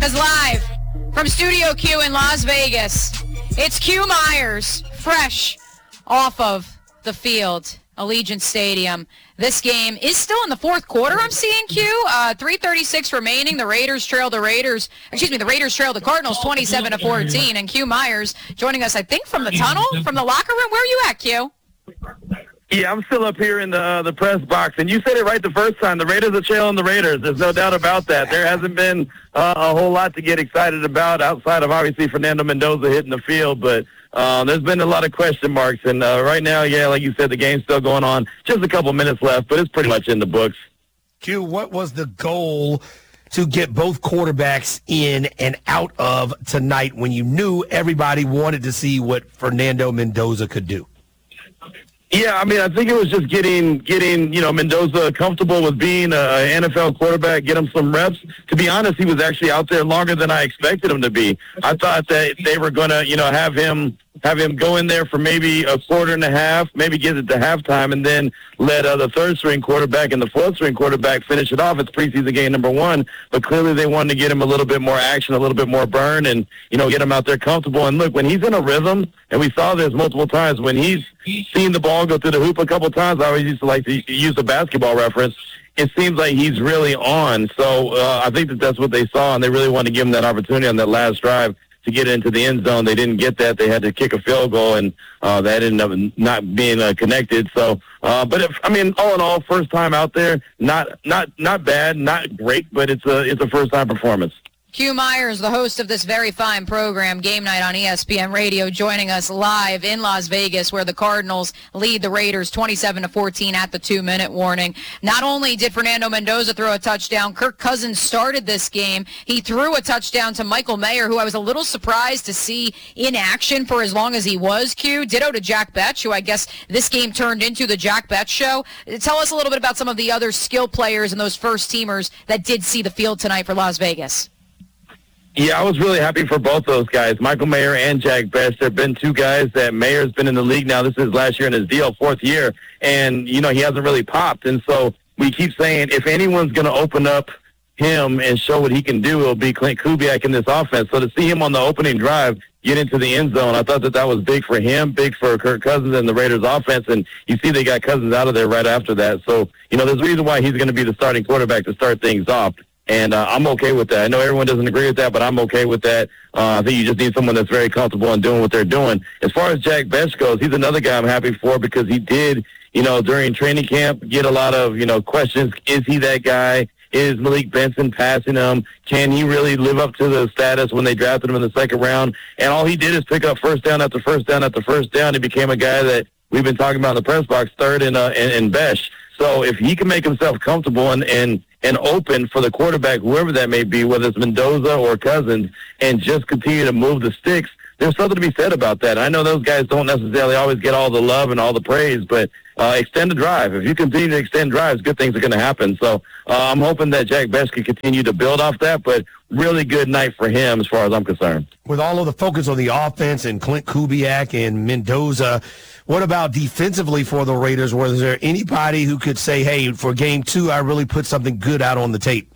Is live from Studio Q in Las Vegas. It's Q Myers, fresh off of the field, Allegiant Stadium. This game is still in the fourth quarter, I'm seeing, Q. 3:36 remaining. The Raiders trail the Cardinals 27-14. And Q Myers joining us, I think, from the tunnel, from the locker room. Where are you at, Q? Yeah, I'm still up here in the press box, and you said it right the first time. The Raiders are trailing the Raiders. There's no doubt about that. There hasn't been a whole lot to get excited about outside of, obviously, Fernando Mendoza hitting the field, but there's been a lot of question marks, and right now, yeah, like you said, the game's still going on. Just a couple minutes left, but it's pretty much in the books. Q, what was the goal to get both quarterbacks in and out of tonight when you knew everybody wanted to see what Fernando Mendoza could do? Yeah, I mean, I think it was just getting Mendoza comfortable with being an NFL quarterback, get him some reps. To be honest, he was actually out there longer than I expected him to be. I thought that they were going to, have him go in there for maybe a quarter and a half, maybe get it to halftime, and then let the third-string quarterback and the fourth-string quarterback finish it off. It's preseason game number one, but clearly they wanted to get him a little bit more action, a little bit more burn, and, get him out there comfortable. And look, when he's in a rhythm, and we saw this multiple times, when he's seen the ball go through the hoop a couple of times, I always used to like to use a basketball reference, it seems like he's really on. So I think that's what they saw, and they really wanted to give him that opportunity on that last drive to get into the end zone. They didn't get that. They had to kick a field goal, and that ended up not being connected. So, but all in all, first time out there, not bad, not great, but it's a first time performance. Q Myers, the host of this very fine program, Game Night on ESPN Radio, joining us live in Las Vegas, where the Cardinals lead the Raiders 27-14 at the 2-minute warning. Not only did Fernando Mendoza throw a touchdown, Kirk Cousins started this game. He threw a touchdown to Michael Mayer, who I was a little surprised to see in action for as long as he was, Q. Ditto to Jack Betch, who I guess this game turned into the Jack Betch show. Tell us a little bit about some of the other skill players and those first-teamers that did see the field tonight for Las Vegas. Yeah, I was really happy for both those guys, Michael Mayer and Jack Betch. There have been two guys that Mayer's been in the league now. This is last year in his deal, fourth year, and, he hasn't really popped. And so we keep saying if anyone's going to open up him and show what he can do, it'll be Clint Kubiak in this offense. So to see him on the opening drive get into the end zone, I thought that was big for him, big for Kirk Cousins and the Raiders offense. And you see they got Cousins out of there right after that. So, there's a reason why he's going to be the starting quarterback to start things off. And I'm okay with that. I know everyone doesn't agree with that, but I'm okay with that. I think you just need someone that's very comfortable in doing what they're doing. As far as Jack Betch goes, he's another guy I'm happy for because he did, during training camp, get a lot of, questions. Is he that guy? Is Malik Benson passing him? Can he really live up to the status when they drafted him in the second round? And all he did is pick up first down after first down after first down. He became a guy that we've been talking about in the press box, third in Betch. So if he can make himself comfortable and open for the quarterback, whoever that may be, whether it's Mendoza or Cousins, and just continue to move the sticks, there's something to be said about that. I know those guys don't necessarily always get all the love and all the praise, but extend the drive. If you continue to extend drives, good things are going to happen. So I'm hoping that Jack Betch can continue to build off that, but really good night for him as far as I'm concerned. With all of the focus on the offense and Clint Kubiak and Mendoza, what about defensively for the Raiders? Was there anybody who could say, hey, for game two, I really put something good out on the tape?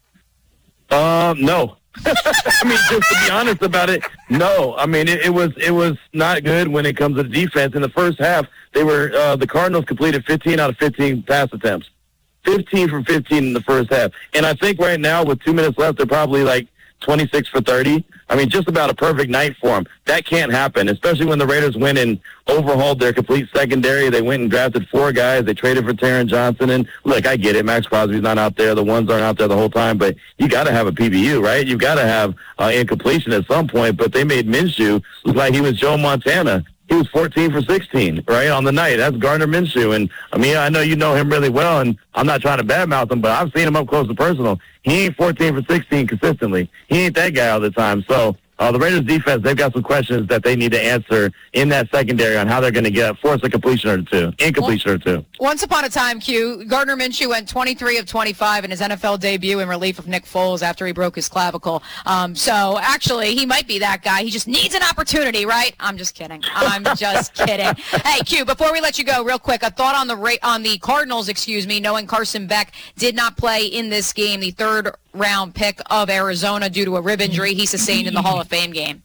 No. I mean, just to be honest about it, no. I mean, it was not good when it comes to the defense. In the first half, the Cardinals completed 15 out of 15 pass attempts. 15 from 15 in the first half. And I think right now, with 2 minutes left, they're probably like 26 for 30. I mean, just about a perfect night for them. That can't happen, especially when the Raiders went and overhauled their complete secondary. They went and drafted 4 guys. They traded for Taron Johnson. And, look, I get it. Max Crosby's not out there. The ones aren't out there the whole time. But you got to have a PBU, right? You've got to have incompletion at some point. But they made Minshew look like he was Joe Montana. He was 14 for 16, right, on the night. That's Gardner Minshew. And, I mean, I know you know him really well, and I'm not trying to badmouth him, but I've seen him up close and personal. He ain't 14 for 16 consistently. He ain't that guy all the time. So the Raiders defense, they've got some questions that they need to answer in that secondary on how they're going to force a completion or two, incompletion or two. Once upon a time, Q, Gardner Minshew went 23 of 25 in his NFL debut in relief of Nick Foles after he broke his clavicle. So actually, he might be that guy. He just needs an opportunity, right? I'm just kidding. I'm just kidding. Hey, Q, before we let you go, real quick, a thought on the Cardinals, knowing Carson Beck did not play in this game, the third round pick of Arizona due to a rib injury he sustained in the Hall of Fame game.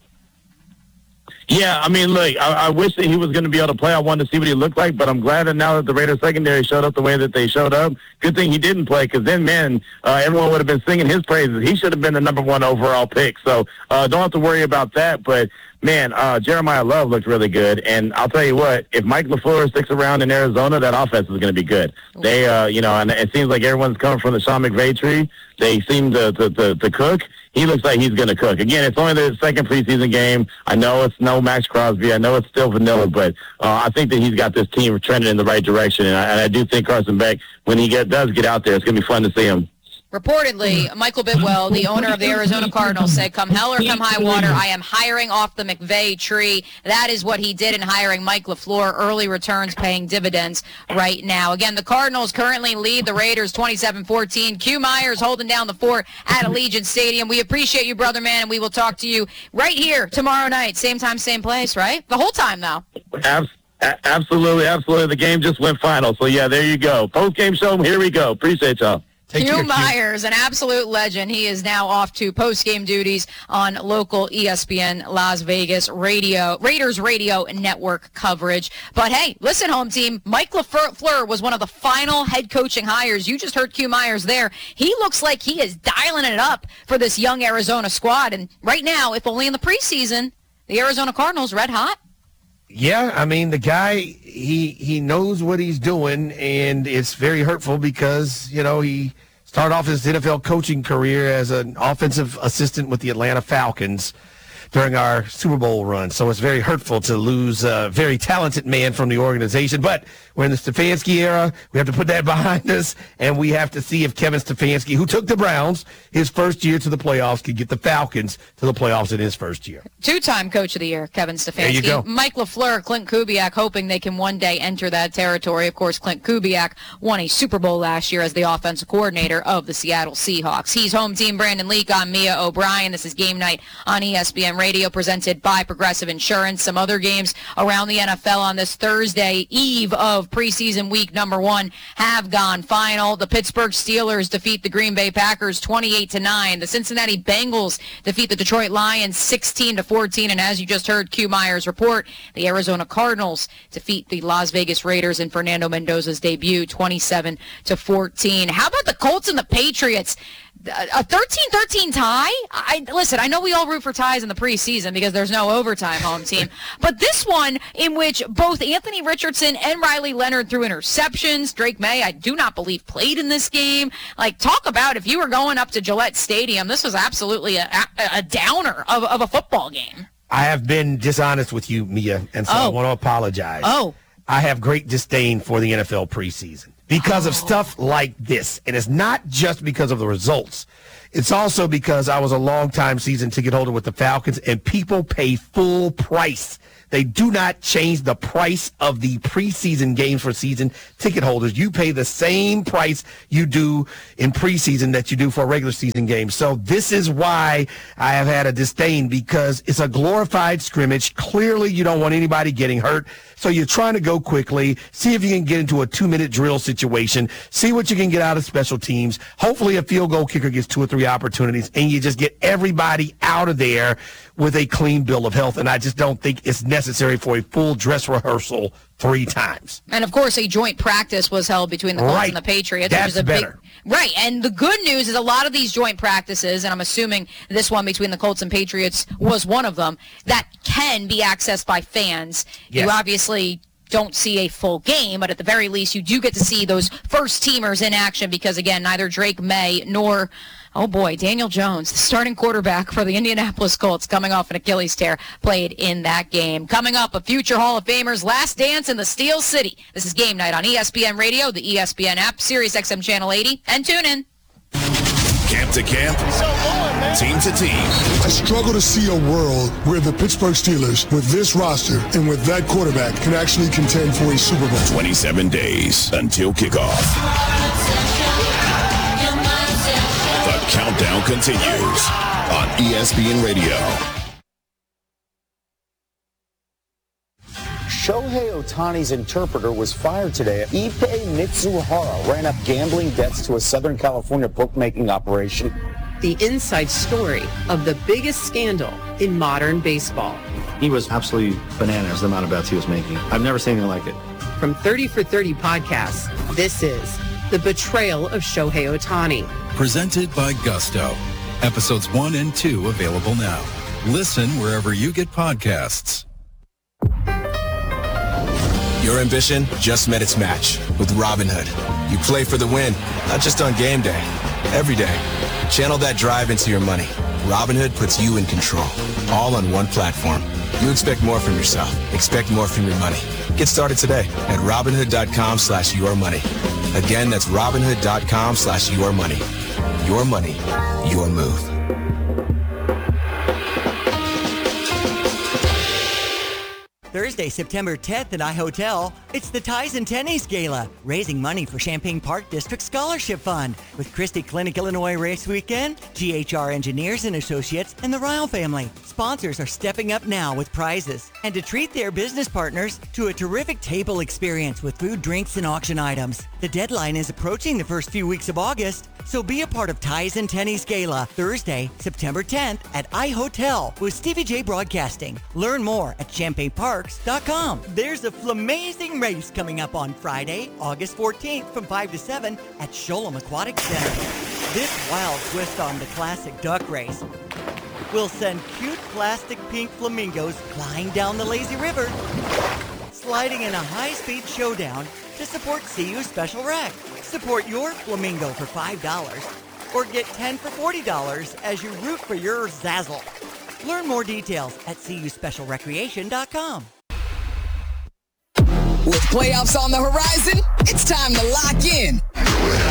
Yeah, I mean, look, I wish that he was going to be able to play. I wanted to see what he looked like, but I'm glad that now that the Raiders secondary showed up the way that they showed up, good thing he didn't play, because then, man, everyone would have been singing his praises. He should have been the number 1 overall pick, so don't have to worry about that. But, man, Jeremiah Love looked really good, and I'll tell you what, if Mike LaFleur sticks around in Arizona, that offense is going to be good. They, and it seems like everyone's coming from the Sean McVay tree. They seem to cook. He looks like he's going to cook. Again, it's only their second preseason game. I know it's no Max Crosby. I know it's still vanilla, but I think that he's got this team trending in the right direction, and I do think Carson Beck, when he does get out there, it's going to be fun to see him. Reportedly, Michael Bidwell, the owner of the Arizona Cardinals, said, come hell or come high water, I am hiring off the McVay tree. That is what he did in hiring Mike LaFleur. Early returns paying dividends right now. Again, the Cardinals currently lead the Raiders 27-14. Q Myers holding down the fort at Allegiant Stadium. We appreciate you, brother man, and we will talk to you right here tomorrow night. Same time, same place, right? The whole time, though. Absolutely. The game just went final. So, yeah, there you go. Post-game show, here we go. Appreciate y'all. Q Myers, an absolute legend. He is now off to post-game duties on local ESPN Las Vegas Raiders radio network coverage. But hey, listen, home team, Mike LaFleur was one of the final head coaching hires. You just heard Q Myers there. He looks like he is dialing it up for this young Arizona squad. And right now, if only in the preseason, the Arizona Cardinals red hot. Yeah, I mean, the guy, he knows what he's doing, and it's very hurtful because, he started off his NFL coaching career as an offensive assistant with the Atlanta Falcons during our Super Bowl run. So it's very hurtful to lose a very talented man from the organization. But we're in the Stefanski era. We have to put that behind us, and we have to see if Kevin Stefanski, who took the Browns his first year to the playoffs, could get the Falcons to the playoffs in his first year. Two-time Coach of the Year, Kevin Stefanski. There you go. Mike LaFleur, Clint Kubiak, hoping they can one day enter that territory. Of course, Clint Kubiak won a Super Bowl last year as the offensive coordinator of the Seattle Seahawks. He's home team Brandon Leak. I'm Mia O'Brien. This is Game Night on ESPN Radio, presented by Progressive Insurance. Some other games around the NFL on this Thursday eve of preseason week number 1 have gone final. The Pittsburgh Steelers defeat the Green Bay Packers 28-9. The Cincinnati Bengals defeat the Detroit Lions 16-14. And as you just heard Q Myers report, the Arizona Cardinals defeat the Las Vegas Raiders in Fernando Mendoza's debut 27-14. How about the Colts and the Patriots? A 13-13 tie? Listen, I know we all root for ties in the preseason because there's no overtime, home team. But this one, in which both Anthony Richardson and Riley Leonard threw interceptions. Drake May, I do not believe, played in this game. Talk about if you were going up to Gillette Stadium, this was absolutely a downer of a football game. I have been dishonest with you, Mia, and so I want to apologize. I have great disdain for the NFL preseason because of stuff like this. And it's not just because of the results. It's also because I was a long-time season ticket holder with the Falcons, and people pay full price. They do not change the price of the preseason games for season ticket holders. You pay the same price you do in preseason that you do for a regular season game. So this is why I have had a disdain, because it's a glorified scrimmage. Clearly, you don't want anybody getting hurt. So you're trying to go quickly, see if you can get into a 2-minute drill situation, see what you can get out of special teams. Hopefully a field goal kicker gets 2 or 3 opportunities, and you just get everybody out of there with a clean bill of health. And I just don't think it's necessary for a full dress rehearsal 3 times. And, of course, a joint practice was held between the Colts and the Patriots. That's better. Right, and the good news is a lot of these joint practices, and I'm assuming this one between the Colts and Patriots was one of them, that can be accessed by fans. Yes. You obviously don't see a full game, but at the very least you do get to see those first teamers in action because, again, neither Drake May nor, oh boy, Daniel Jones, the starting quarterback for the Indianapolis Colts, coming off an Achilles tear, played in that game. Coming up, a future Hall of Famer's last dance in the Steel City. This is Game Night on ESPN Radio, the ESPN app, Sirius XM Channel 80, and tune in. Camp to camp, team to team. I struggle to see a world where the Pittsburgh Steelers, with this roster and with that quarterback, can actually contend for a Super Bowl. 27 days until kickoff. The countdown continues on ESPN Radio. Shohei Ohtani's interpreter was fired today. Ippei Mitsuhara ran up gambling debts to a Southern California bookmaking operation the inside story of the biggest scandal in modern baseball. He was absolutely bananas, the amount of bets he was making. I've never seen anything like it. From 30 for 30 podcasts, this is The Betrayal of Shohei Ohtani. Presented by Gusto. Episodes 1 and 2 available now. Listen wherever you get podcasts. Your ambition just met its match with Robinhood. You play for the win, not just on game day, every day. Channel that drive into your money. Robinhood puts you in control, all on one platform. You expect more from yourself. Expect more from your money. Get started today at Robinhood.com/yourmoney. Again, that's Robinhood.com/yourmoney. Your money, your move. Thursday, September 10th at iHotel, it's the Ties and Tennies Gala, raising money for Champaign Park District Scholarship Fund with Christie Clinic Illinois Race Weekend, GHR Engineers and Associates, and the Ryle family. Sponsors are stepping up now with prizes. And to treat their business partners to a terrific table experience with food, drinks, and auction items. The deadline is approaching the first few weeks of August, so be a part of Ties and Tennies Gala, Thursday, September 10th at iHotel with Stevie J Broadcasting. Learn more at ChampaignParks.com. There's a Flamazing race coming up on Friday, August 14th from 5 to 7 at Sholem Aquatic Center. This wild twist on the classic duck race will send cute plastic pink flamingos flying down the lazy river, sliding in a high-speed showdown to support CU Special Rec. Support your flamingo for $5 or get 10 for $40 as you root for your Zazzle. Learn more details at CUSpecialRecreation.com. With playoffs on the horizon, it's time to lock in